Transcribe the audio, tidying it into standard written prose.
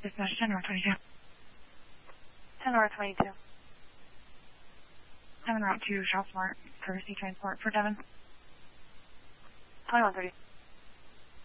Dispatch 10 North 22. 10 North 22. 7 Route 2, Shop Smart, courtesy transport for Devon. 2130.